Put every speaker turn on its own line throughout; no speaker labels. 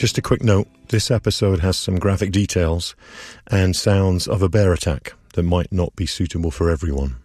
Just a quick note, this episode has some graphic details and sounds of a bear attack that might not be suitable for everyone.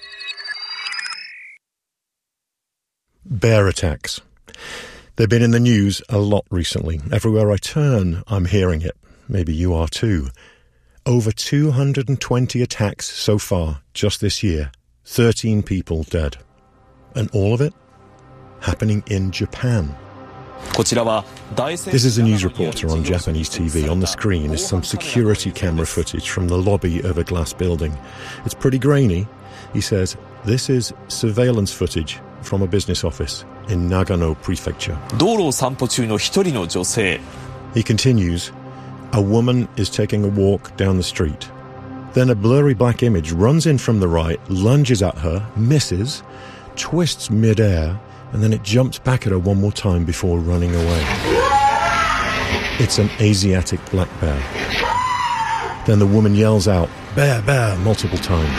Bear attacks. They've been in the news a lot recently. Everywhere I turn, I'm hearing it. Maybe you are too. Over 220 attacks so far, just this year. 13 people dead. And all of it happening in Japan. This is a news reporter on Japanese TV. On the screen is some security camera footage from the lobby of a glass building. It's pretty grainy. He says, this is surveillance footage from a business office in Nagano Prefecture. He continues, a woman is taking a walk down the street. Then a blurry black image runs in from the right, lunges at her, misses, twists mid-air, and then it jumps back at her one more time before running away. It's an Asiatic black bear. Then the woman yells out, bear, bear, multiple times.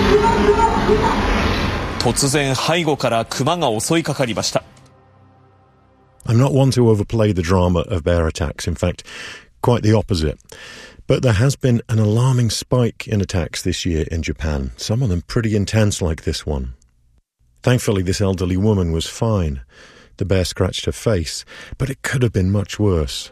I'm not one to overplay the drama of bear attacks. In fact, quite the opposite. But there has been an alarming spike in attacks this year in Japan, some of them pretty intense like this one. Thankfully, this elderly woman was fine. The bear scratched her face, but it could have been much worse.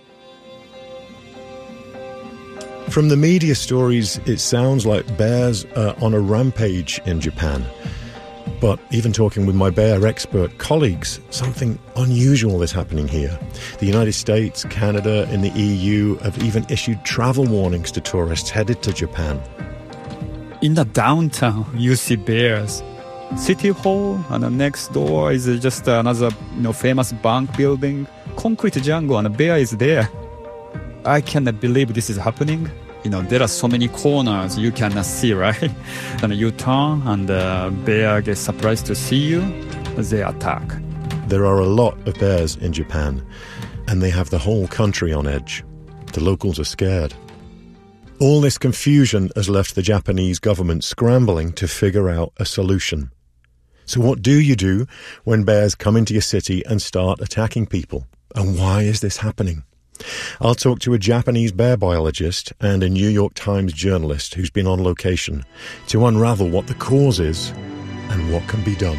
From the media stories, it sounds like bears are on a rampage in Japan. But even talking with my bear expert colleagues, something unusual is happening here. The United States, Canada, and the EU have even issued travel warnings to tourists headed to Japan.
In the downtown, you see bears. City Hall, and next door is just another famous bank building. Concrete jungle, and a bear is there. I cannot believe this is happening. There are so many corners you cannot see, right? And you turn, and the bear gets surprised to see you. They attack.
There are a lot of bears in Japan, and they have the whole country on edge. The locals are scared. All this confusion has left the Japanese government scrambling to figure out a solution. So what do you do when bears come into your city and start attacking people? And why is this happening? I'll talk to a Japanese bear biologist and a New York Times journalist who's been on location to unravel what the cause is and what can be done.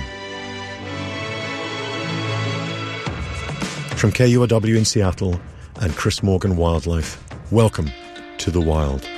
From KUOW in Seattle and Chris Morgan Wildlife, welcome to The Wild.